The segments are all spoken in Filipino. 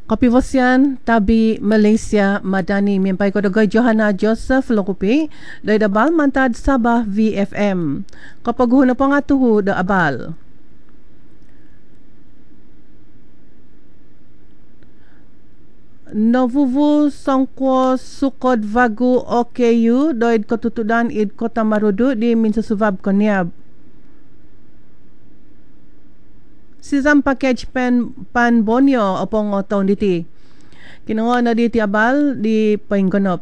Kapivosyan tabi Malaysia madani mimpai kodogoy Johanna Joseph Lokupi day dabal mantad Sabah VFM. Kapag na po nga tuho da abal. Novuvu songkwo sukod vagu OKU doid kotutudan id Kota Marudu di Minsusuvab Konyab. Sizam package pan bonyo opong taon diti. Kinungo na diti abal di painggonop.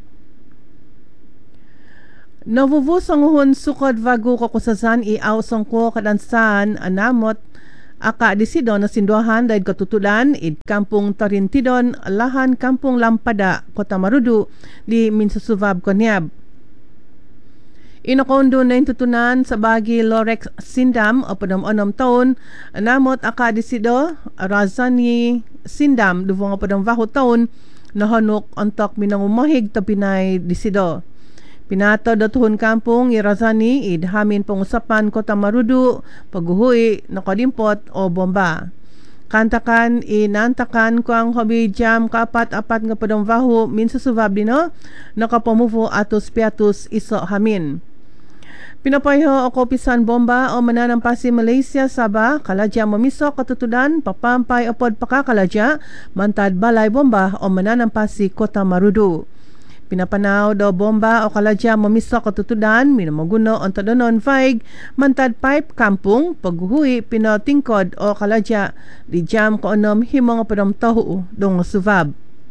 Novuvu songuhun sukod vagu kokusasan iaw songko kadansan anamot aka disido na sinduahan dahil katutulan id Kampung Tarintidon lahan Kampung Lampada Kota Marudu di Minsusuvab Konyab. Inokondo na tutunan sa bagi Lorex Sindam o padam-onom taon namot aka disido Razani Sindam duvong o padam vaho taon na honok antok minangumahig tapinay disido. Pinato datuhon kampung Razani id hamin pangusapan Kota Marudu paghuhui nakadimpot o bomba. Kantakan inantakan ko ang hobi jam kaapat-apat nga padang vaho Minsusuvab dino nakapamufo atus piatus iso hamin. Pinapayho o kopisan bomba o mananampasi Malaysia Sabah kaladya mamisok katutudan papampay opod pakakaladya mantad balay bomba o mananampasi Kota Marudu. Pinapanaw do bomba o kaladya mamisok katutudan minamaguno on tadonon faig mantad pipe kampung paghuhui pinatingkod o kaladya di jam ko onom himong padam tahu dong Suvab.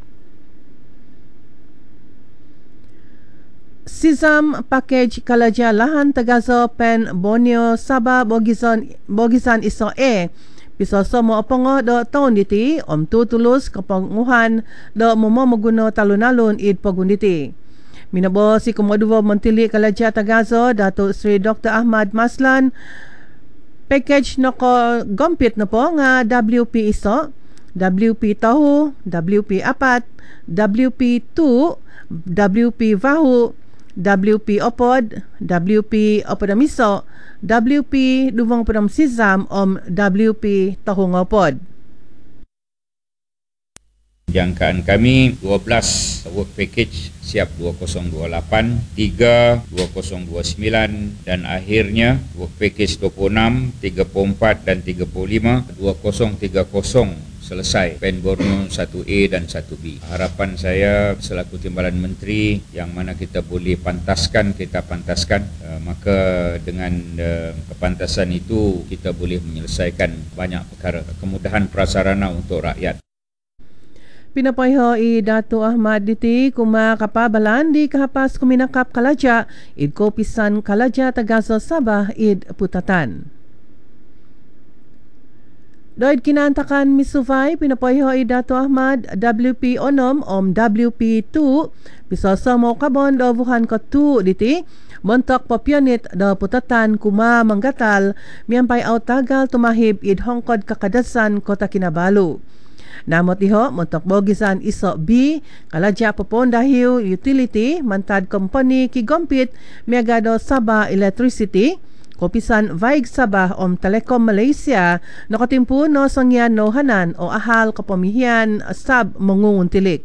Sizam package kaladya lahan tagazo pen Borneo Sabah Bogisan iso piso mo opongo do taon diti tutulus kapanguhan do maguno talunalon id pagunditi. Minabo si Komodovo Montili kaladya tagazo Dato Sri Dr. Ahmad Maslan package no ko gompit na po nga WP iso, WP tahu, WP apat, WP 2, WP vahu, WP opod, WP opodamiso, WP duvong padam sizam WP tahong opod. Jangkaan kami 12 work package siap 2028, 3 2029 dan akhirnya work package 26, 34 dan 35 2030 selesai pen Borneo 1A dan 1B. Harapan saya selaku Timbalan Menteri yang mana kita boleh pantaskan, kita pantaskan, maka dengan kepantasan itu kita boleh menyelesaikan banyak perkara, kemudahan prasarana untuk rakyat. Pinapayho i Dato Ahmad diti kuma kapabalan di kahapas kuminakap kaladya id kopisan kaladya tagaso Sabah id putatan. Doid kinantakan misuvay pinapayho i Dato Ahmad WP onom WP 2 pisoso mo kabon do vuhan ko 2 diti montok popyonit do putatan kuma manggatal miyampay autagal tumahib id hongkod kakadasan Kota Kinabalu. Namot iho montok bogisan iso B kaladya popondahiw utility mantad company kigompit megado Sabah Electricity kopisan Vaig Sabah Telekom Malaysia nakatimpu no sangyan no hanan o ahal kapamihian sab mangunguntilik.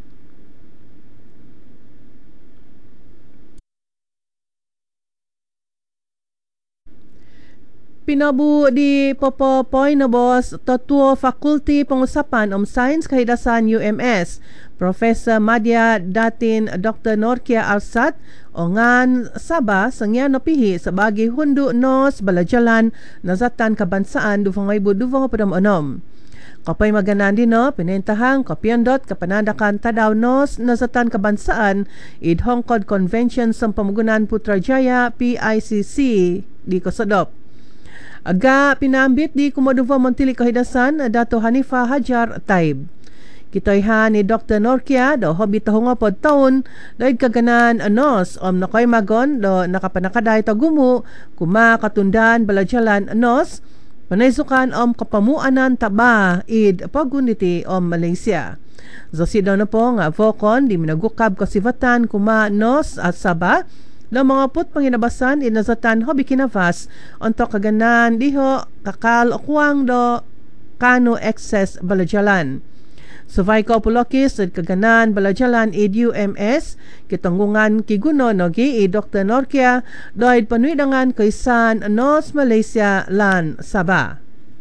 Pinabu di Popopoy na boss Tatuo Faculty Pangusapan Science Kahidasan UMS Professor Madya Datin Dr. Norkia Arsat o ngan Sabah sangyan nopihi sa bagi hundu nos balajalan nazatan kabansaan duvangay buduvang padam onom. Kapay maganan din no, pinintahang kopyandot kapanadakan tadaw nos nazatan kabansaan id Hongkod Convention sa Pamugunan Putrajaya PICC di Kosodop. Aga pinambit di Komodovo Montili Kahidasan Dato Hanifa Hajar Taib. Kitoyhan ni Dr. Norkia do hobi tahong pod taon doid kaganan anos nakoy magon do nakapanakaday tagumu kuma katundan balajalan anos panaysukan kapamuanan taba id pagunditi Malaysia. Zosi daw na po nga vokon di minagukab kasivatan kuma nos at Sabah na mga put panginabasan inazatan hobi kinavas ontok kaganan diho kakal okuang do kano excess balajalan. Suvay ko Pulokis at kaganan Balajalan UMS kitanggungan kiguno nogi Dr. Norkia doid panuidangan kaysan Nos Malaysia lan Sabah.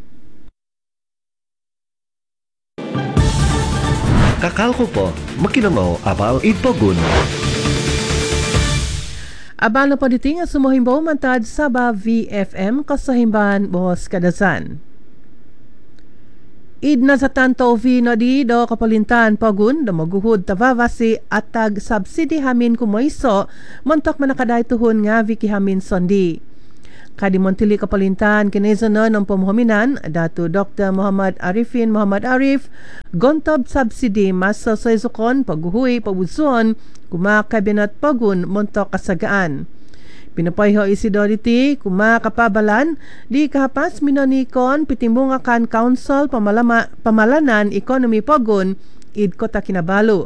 Kakal ko po, makinangaw abal itpogun. Abal na paditing ang sumuhimbaw mantad Sabah VFM kasahimban Bohos Kadasan. Id na sa tanto vino di do kapalintan pagun do maguhud tavavasi atag subsidy hamin kumoiso montok manakaday tuhon nga viki hamin sondi. Kadi montili kapalintan kinezonon ng pamhuminan datu Dr. Muhammad Arif gontob subsidy masa sa isukon paguhui pabuson kumakabinet pagun montok kasagaan. Pinapayho isidority kumakapabalan di kahapas minonikon pitimbungakan Council Pamalanan Economy Pagun id Kota Kinabalu.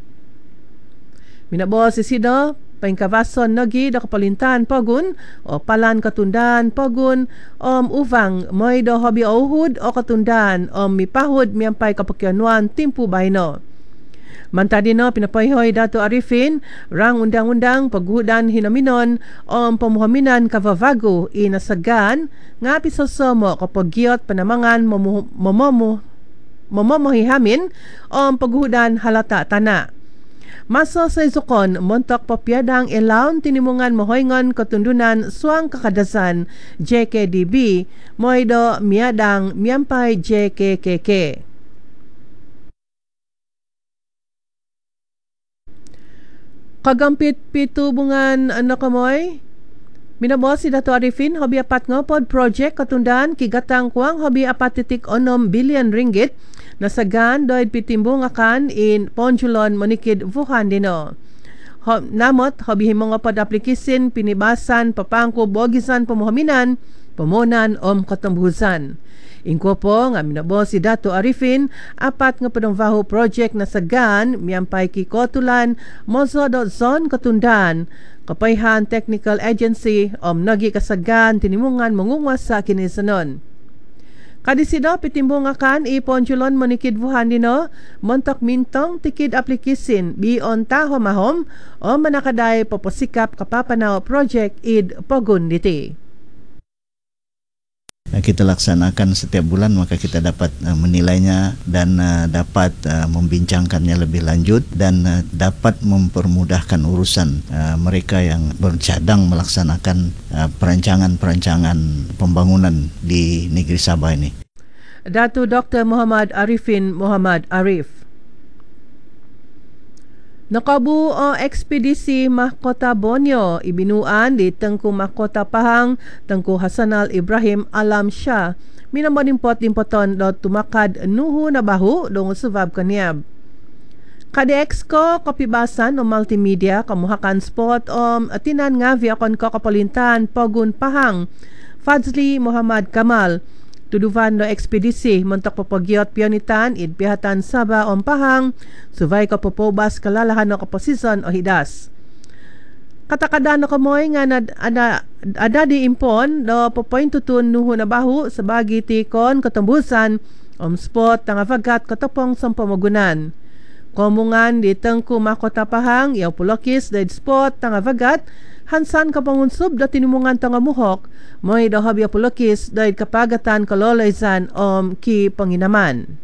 Minabos isido paingkavason nagi da kapalintan Pagun o palan katundan Pagun uvang moy do hobi ohud o katundan mipahud miyampay kapakyanuan timpu bayno. Mantadi no pinapayhoy Dato Arifin rang undang-undang paghudan hinaminon pamuhaminan kavavago inasagan nga pisosomo kapag giyot panamangan momomohihamin paghudan halata tana. Maso sa isukon montok papyadang ilawn tinimungan mohoyngon katundunan suang kakadasan JKDB moydo miadang miyampay JKKK. Kagampit pitubungan kamoy. Minabos si Dato Arifin hobi apat nga pod project katundan kigatang kuang hobi 4.6 billion ringgit nasagan doid pitimbungakan in Ponjulon Monikid Wuhan dino. Namot hobi himong pod aplikisin pinibasan papangko bogisan pamuhaminan pamunan katambusan. Ingko po nga minabos si Dato Arifin apat nga padangvaho project na sagan miyampay kikotulan Mozo.Zon katundan Kapayhan Technical Agency nagi kasagan tinimungan mangungwas sa kinisanon. Kadisido pitimbungakan Ponjulon Monikid Wuhan dino montok mintong tikid aplikisin bion taho mahom manakaday paposikap kapapanaw project id Pogun diti. Kita laksanakan setiap bulan maka kita dapat menilainya dan dapat membincangkannya lebih lanjut dan dapat mempermudahkan urusan mereka yang bercadang melaksanakan perancangan pembangunan di negeri Sabah ini. Dato Dr. Muhammad Arif. Nakabu o ekspedisi Mahkota Borneo ibinuan di Tengku Mahkota Pahang Tengku Hasanal Ibrahim Alam Shah minamodimpot-impoton do tumakad nuhu na bahu dong subab kaniab. Kadex ko kapibasan o multimedia kamuhakan spot atinan nga viakon ko kapalintan Pogun Pahang Fadzli Muhammad Kamal tuduvan do ekspedisi montok papagyot pionitan id pihatan Sabah Pahang suvay ka popobas kalalahan no kaposisyon o hidas. Katakada no kamoy nga ada di impon do popoint tutun nuho na bahu sa bagi tikon katambusan spot tang avagat katapong sampamagunan. Komungan di Tengku Mahkota Pahang yaw Pulokis daid spot tang avagat hansan kapangunsub da tinimungan tanga muhok moy da habya Pulokis daid kapagatan kalolaysan ki panginaman.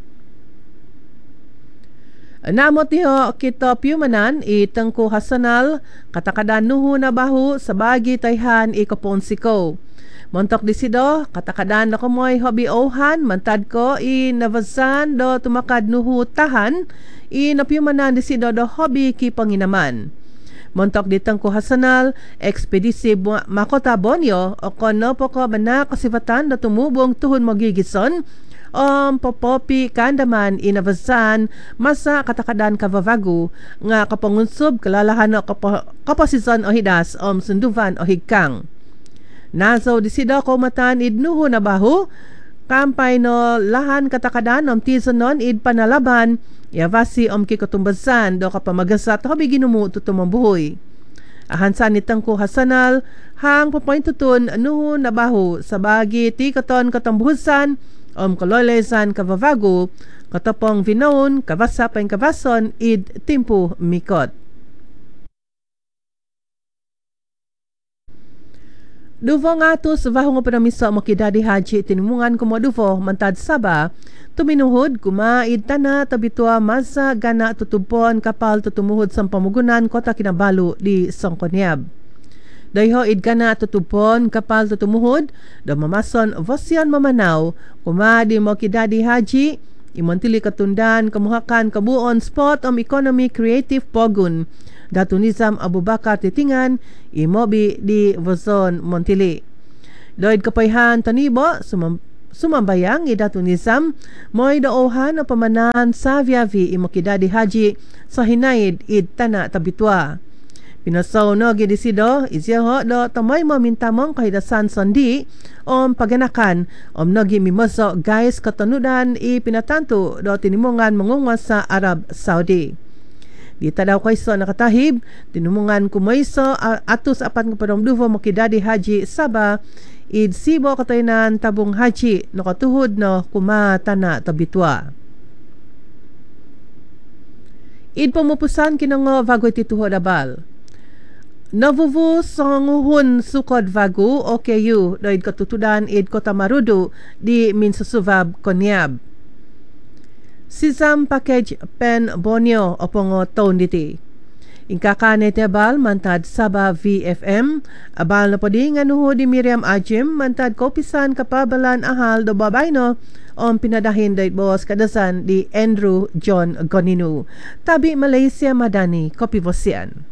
Namot niyo kita piumanan Tengku Hasanal katakadan nuhu na bahu sa bagi tayhan ikaponsiko. Montok disido katakadan na kumoy hobi ohan mantad ko navasan do tumakad nuhu tahan napiumanan disido do hobi ki panginaman. Montok di Tengku Hasanal ekspedisi Mahkota Borneo o kono po ko mana kasifatan do tumubong tuhon magigison popopi kandaman inavasan masa katakadan kavavagu nga kapangunsub kalalahan o kaposisyon o hidas sunduvan o higkang. Naso disido ko matan idnuho na bahu kampay no lahan katakadan tizonon id panalaban yavasi kikatumbasan do kapamagasat hobi ginumu tutumambuhoy. Ahansan ni Tengku Hasanal hang papoint tutun nuho na bahu sa bagi ti katon katambuhusan kalolesan kavavago Katapong vinaon, kabasa pa kabason, id timpo mikot. Duvo nga atos vahong panamiso mo kidadi haji tinimungan kumo duvo mantad Sabah tuminuhod kumaid tana tabitua masa gana tutupon kapal tutumuhod sa pamugunan kota Kinabalu di Songkoniab. Dayho id gana tutupon kapal tutumuhod do mamason vosyan mamanaw kumadi mo kidadi haji imontili katundan kamuhakan kabuon spot om economy creative pogun Datu Nizam Abubakar Titingan imobi di Vozon Montili. Lloyd Kapayhan Tanibo sumambayang Datu Nizam mo'y daohan na pamanan sa Viavi imokidadi haji sa hinaid id tana tabitwa. Pinasaw no gidisido izyaho do tamay mamintamong kahidasan sondi om paganakan om nogi mimoso guys katanudan pinatanto do tinimungan mangungwa sa Arab Saudi. Dita daw kayso nakatahib, tinumungan kumayso atus apat nga padomduvo makidadi haji Sabah, id sibo kataynan tabong haji nakatuhod no kumatana tabitwa. Id pamupusan kinango vagoy tituhod abal. Navuvu songuhun sukod vagu OKU doid katutudan id Kota Marudu di Minsusuvab Koniab. Sisam package pen bonyo opongo taon diti. Ingkakane tebal mantad Sabah VFM, abal na podi nga nuho di Miriam Ajim mantad kopisan kapabalan ahal do babayno om pinadahin dait boss kadasan di Andrew John Goninu. Tabi Malaysia Madani, Kopi Vosian.